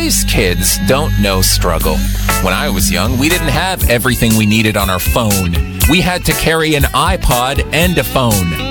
Today's kids don't know struggle. When I was young, we didn't have everything we needed on our phone. We had to carry an iPod and a phone.